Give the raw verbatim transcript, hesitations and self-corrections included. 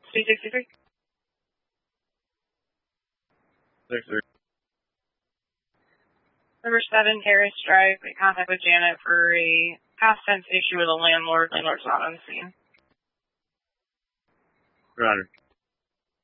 two sixty-three. six three. Number seven, Terrace Drive, make contact with Janet for a past tense issue with a landlord. Landlord's not on the scene. Roger.